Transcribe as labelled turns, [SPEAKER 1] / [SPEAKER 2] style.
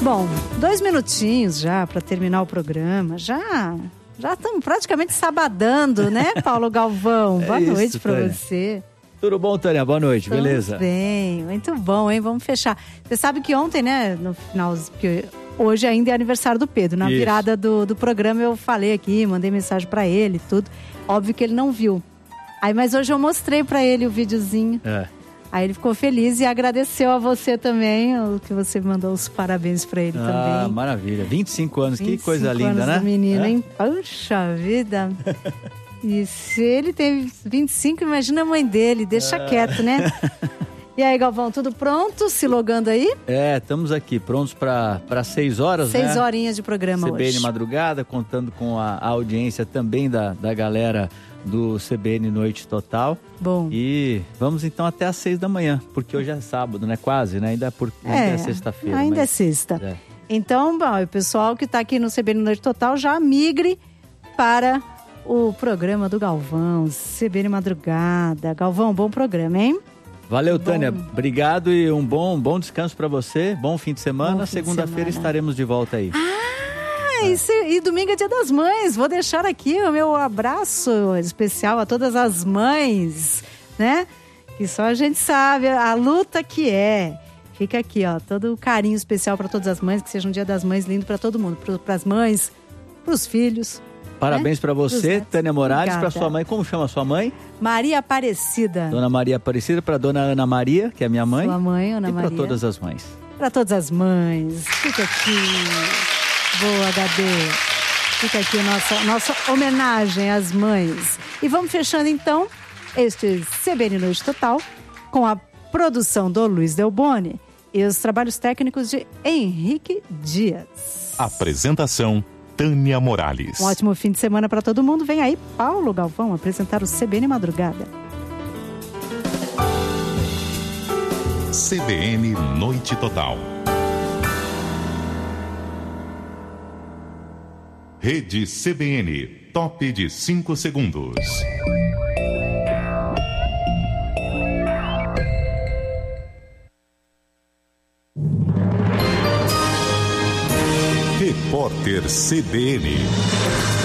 [SPEAKER 1] Bom, 2 minutinhos já para terminar o programa. Já estamos praticamente sabadando, né, Paulo Galvão? Boa noite para você.
[SPEAKER 2] Tudo bom, Tânia? Boa noite, beleza?
[SPEAKER 1] Tudo bem, muito bom, hein? Vamos fechar. Você sabe que ontem, né, no final, que hoje ainda é aniversário do Pedro. Na virada do programa eu falei aqui, mandei mensagem para ele, tudo. Óbvio que ele não viu. Mas hoje eu mostrei para ele o videozinho. Aí ele ficou feliz e agradeceu a você também, o que você mandou os parabéns para ele também.
[SPEAKER 2] Ah, maravilha. 25 anos, que coisa linda, né?
[SPEAKER 1] Do menino, hein? Puxa vida. E se ele tem 25, imagina a mãe dele, deixa quieto, né? E aí, Galvão, tudo pronto? Se logando aí?
[SPEAKER 2] Estamos aqui, prontos para 6 horas,
[SPEAKER 1] 6 horinhas de programa
[SPEAKER 2] CBN
[SPEAKER 1] hoje.
[SPEAKER 2] Madrugada, contando com a audiência também da galera do CBN Noite Total.
[SPEAKER 1] Bom.
[SPEAKER 2] E vamos então até às 6 da manhã, porque hoje é sábado, né? Quase, né? Ainda é sexta-feira.
[SPEAKER 1] Ainda é sexta. Então, bom, o pessoal que está aqui no CBN Noite Total já migre para o programa do Galvão, CBN Madrugada. Galvão, bom programa, hein?
[SPEAKER 2] Valeu, Tânia. Obrigado e um bom descanso para você. Bom fim de semana. Segunda-feira estaremos de volta aí.
[SPEAKER 1] E domingo é Dia das Mães. Vou deixar aqui o meu abraço especial a todas as mães, né? Que só a gente sabe a luta que é. Fica aqui, ó, todo o carinho especial para todas as mães, que seja um Dia das Mães lindo para todo mundo, para as mães, para os filhos.
[SPEAKER 2] Parabéns para você, Tânia Morales, para sua mãe. Como chama a sua mãe?
[SPEAKER 1] Maria Aparecida.
[SPEAKER 2] Dona Maria Aparecida, para Dona Ana Maria, que é minha mãe.
[SPEAKER 1] Sua mãe, Ana Maria.
[SPEAKER 2] E para todas as mães.
[SPEAKER 1] Para todas as mães. Fica aqui. Boa, HD. Fica aqui nossa homenagem às mães. E vamos fechando então este CBN Noite Total com a produção do Luiz Delboni e os trabalhos técnicos de Henrique Dias.
[SPEAKER 3] Apresentação Tânia Morales.
[SPEAKER 1] Um ótimo fim de semana para todo mundo. Vem aí Paulo Galvão apresentar o CBN Madrugada.
[SPEAKER 3] CBN Noite Total. Rede CBN, top de 5 segundos. Repórter CBN.